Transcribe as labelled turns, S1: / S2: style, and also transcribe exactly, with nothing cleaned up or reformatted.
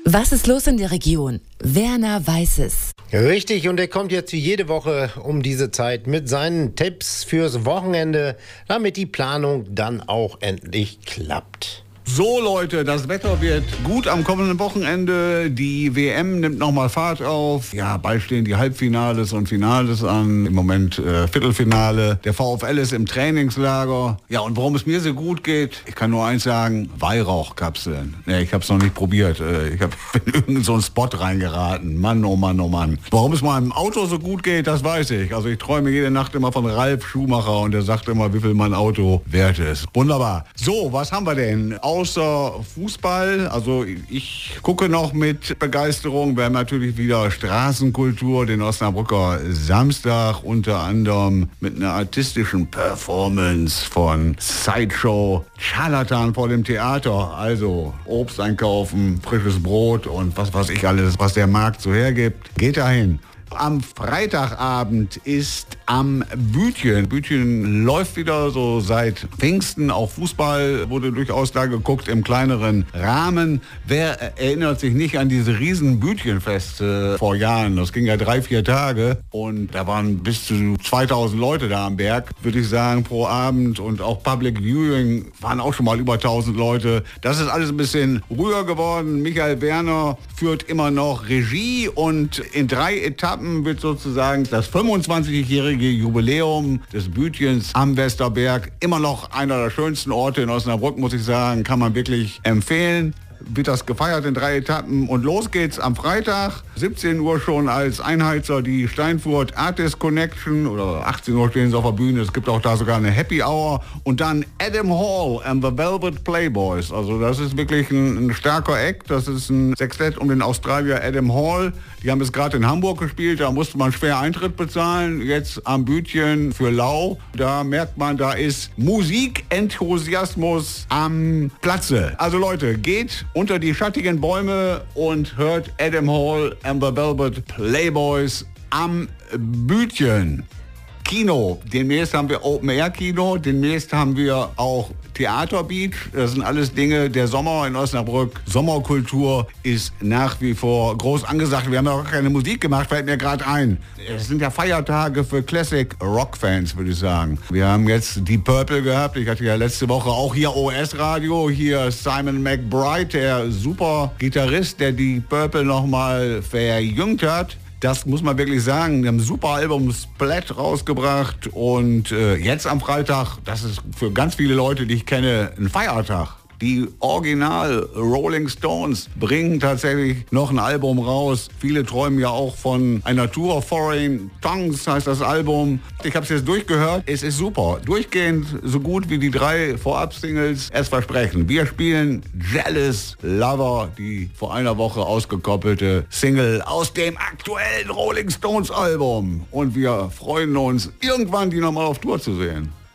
S1: Was ist los in der Region? Werner weiß es.
S2: Richtig, und er kommt jetzt wie jede Woche um diese Zeit mit seinen Tipps fürs Wochenende, damit die Planung dann auch endlich klappt.
S3: So Leute, das Wetter wird gut am kommenden Wochenende. Die W M nimmt nochmal Fahrt auf. Ja, bald stehen die Halbfinales und Finales an. Im Moment äh, Viertelfinale. Der VfL ist im Trainingslager. Ja, und warum es mir so gut geht, ich kann nur eins sagen, Weihrauchkapseln. Nee, ich habe es noch nicht probiert. Äh, ich habe in irgendeinen so einen Spot reingeraten. Mann, oh Mann, oh Mann. Warum es meinem Auto so gut geht, das weiß ich. Also ich träume jede Nacht immer von Ralf Schumacher und der sagt immer, wie viel mein Auto wert ist. Wunderbar. So, was haben wir denn? Außer Fußball, also ich gucke noch mit Begeisterung. Wir haben natürlich wieder Straßenkultur, den Osnabrücker Samstag, unter anderem mit einer artistischen Performance von Sideshow Charlatan vor dem Theater. Also Obst einkaufen, frisches Brot und was weiß ich alles, was der Markt so hergibt. Geht dahin. Am Freitagabend ist am Bütchen. Bütchen läuft wieder so seit Pfingsten. Auch Fußball wurde durchaus da geguckt im kleineren Rahmen. Wer erinnert sich nicht an diese riesen Bütchenfeste vor Jahren? Das ging ja drei, vier Tage und da waren bis zu zweitausend Leute da am Berg, würde ich sagen, pro Abend. Und auch Public Viewing waren auch schon mal über tausend Leute. Das ist alles ein bisschen ruhiger geworden. Michael Werner führt immer noch Regie und in drei Etappen wird sozusagen das fünfundzwanzigjährige Jubiläum des Bütchens am Westerberg. Immer noch einer der schönsten Orte in Osnabrück, muss ich sagen. Kann man wirklich empfehlen. Wird das gefeiert in drei Etappen und los geht's am Freitag, siebzehn Uhr schon als Einheizer die Steinfurt Artist Connection oder achtzehn Uhr stehen sie auf der Bühne, es gibt auch da sogar eine Happy Hour und dann Adam Hall and the Velvet Playboys, also das ist wirklich ein, ein starker Act, das ist ein Sextett um den Australier Adam Hall, die haben es gerade in Hamburg gespielt, da musste man schwer Eintritt bezahlen, jetzt am Bütchen für Lau, da merkt man, da ist Musikenthusiasmus am Platze. Also Leute, geht unter die schattigen Bäume und hört Adam Hall and the Velvet Playboys am Bütchen. Kino, demnächst haben wir Open-Air-Kino, demnächst haben wir auch Theaterbeat. Das sind alles Dinge, der Sommer in Osnabrück, Sommerkultur ist nach wie vor groß angesagt. Wir haben ja auch keine Musik gemacht, fällt mir gerade ein. Es sind ja Feiertage für Classic-Rock-Fans, würde ich sagen. Wir haben jetzt Deep Purple gehabt, ich hatte ja letzte Woche auch hier O S-Radio, hier Simon McBride, der super Gitarrist, der Deep Purple nochmal verjüngt hat. Das muss man wirklich sagen. Wir haben ein super Album Splat rausgebracht und äh, jetzt am Freitag, das ist für ganz viele Leute, die ich kenne, ein Feiertag. Die Original Rolling Stones bringen tatsächlich noch ein Album raus. Viele träumen ja auch von einer Tour of Foreign Tongues, heißt das Album. Ich habe es jetzt durchgehört. Es ist super. Durchgehend so gut wie die drei Vorab-Singles es versprechen. Wir spielen Jealous Lover, die vor einer Woche ausgekoppelte Single aus dem aktuellen Rolling Stones Album. Und wir freuen uns, irgendwann die nochmal auf Tour zu sehen.